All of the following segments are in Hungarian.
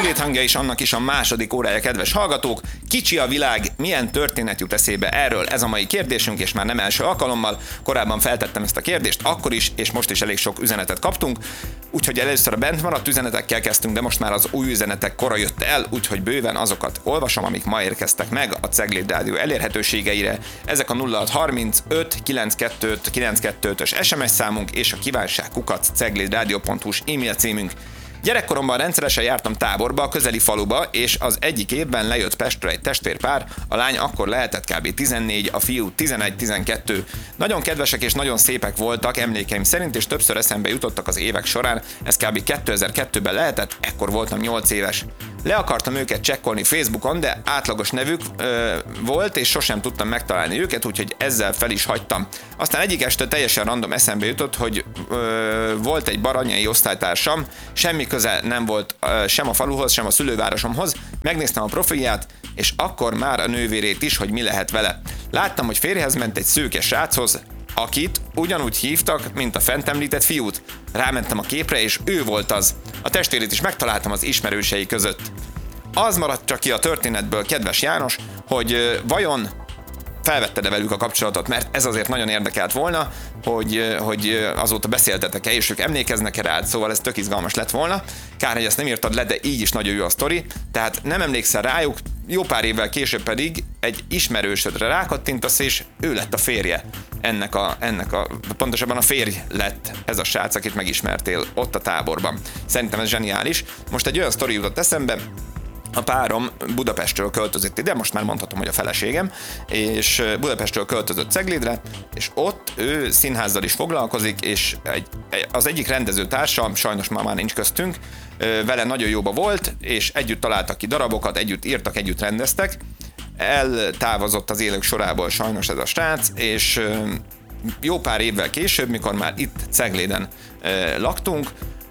Cegléd hangja is, annak is a második órája, kedves hallgatók. Kicsi a világ, milyen történet jut eszébe erről? Ez a mai kérdésünk, és már nem első alkalommal. Korábban feltettem ezt a kérdést, akkor is, és most is elég sok üzenetet kaptunk. Úgyhogy először a bent maradt üzenetekkel kezdtünk, de most már az új üzenetek kora jött el, úgyhogy bőven azokat olvasom, amik ma érkeztek meg a Cegléd Rádió elérhetőségeire. Ezek a 0635 925 925-ös SMS számunk és a kívánság@ceglédradio.hu-s e-mail címünk. Gyerekkoromban rendszeresen jártam táborba, a közeli faluba, és az egyik évben lejött Pestről egy testvérpár, a lány akkor lehetett kb. 14, a fiú 11-12. Nagyon kedvesek és nagyon szépek voltak emlékeim szerint, és többször eszembe jutottak az évek során, ez kb. 2002-ben lehetett, ekkor voltam 8 éves. Le akartam őket csekkolni Facebookon, de átlagos nevük volt, és sosem tudtam megtalálni őket, úgyhogy ezzel fel is hagytam. Aztán egyik este teljesen random eszembe jutott, hogy volt egy baranyai osztálytársam, semmi köze nem volt sem a faluhoz, sem a szülővárosomhoz, megnéztem a profilját, és akkor már a nővérét is, hogy mi lehet vele. Láttam, hogy férjhez ment egy szőke sráchoz, akit ugyanúgy hívtak, mint a fent említett fiút. Rámentem a képre, és ő volt az. A testvérét is megtaláltam az ismerősei között. Az maradt csak ki a történetből, kedves János, hogy vajon felvetted-e velük a kapcsolatot, mert ez azért nagyon érdekelt volna, hogy azóta beszéltetek-e, és ők emlékeznek-e rád, szóval ez tök izgalmas lett volna. Kár, hogy ezt nem írtad le, de így is nagyon jó a sztori. Tehát nem emlékszel rájuk, jó pár évvel később pedig egy ismerősödre rákattintasz, és ő lett a férje. Pontosabban a férj lett ez a srác, akit megismertél ott a táborban. Szerintem ez zseniális. Most egy olyan sztori jutott eszembe, a párom Budapestről költözött ide, most már mondhatom, hogy a feleségem, és Budapestről költözött Ceglédre, és ott ő színházzal is foglalkozik, és az egyik rendezőtársam, sajnos már nincs köztünk, vele nagyon jóba volt, és együtt találtak ki darabokat, együtt írtak, együtt rendeztek. Eltávozott az élők sorából sajnos ez a srác, és jó pár évvel később, mikor már itt Cegléden laktunk,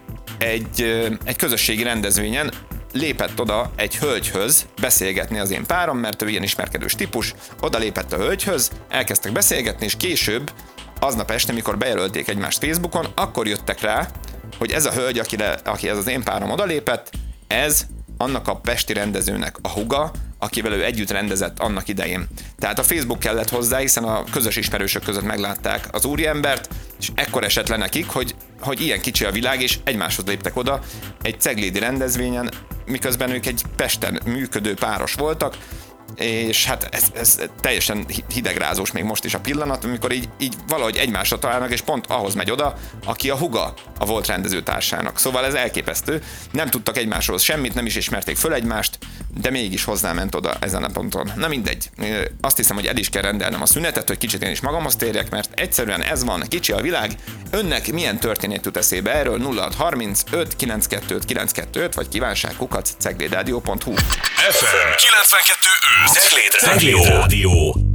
egy közösségi rendezvényen lépett oda egy hölgyhöz beszélgetni az én párom, mert ő ilyen ismerkedős típus, oda lépett a hölgyhöz, elkezdtek beszélgetni, és később, aznap este, mikor bejelölték egymást Facebookon, akkor jöttek rá, hogy ez a hölgy, aki ez az én párom odalépett, ez annak a pesti rendezőnek a húga, akivel ő együtt rendezett annak idején. Tehát a Facebook kellett hozzá, hiszen a közös ismerősök között meglátták az úriembert, és ekkor esett le nekik, hogy ilyen kicsi a világ, és egymáshoz léptek oda egy ceglédi rendezvényen, miközben ők egy Pesten működő páros voltak, és hát ez teljesen hidegrázós még most is a pillanat, amikor így valahogy egymásra találnak, és pont ahhoz megy oda, aki a húga a volt rendezőtársának. Szóval ez elképesztő. Nem tudtak egymásról semmit, nem is ismerték föl egymást, de mégis hozzáment oda ezen a ponton. Na mindegy. Azt hiszem, hogy el is kell rendelnem a szünetet, hogy kicsit én is magamhoz térjek, mert egyszerűen ez van, kicsi a világ. Önnek milyen történet jut eszébe erről? 0635 925 925 vagy kívánság@ceglédradio.hu. FM 92.5 Cegléd Rádió.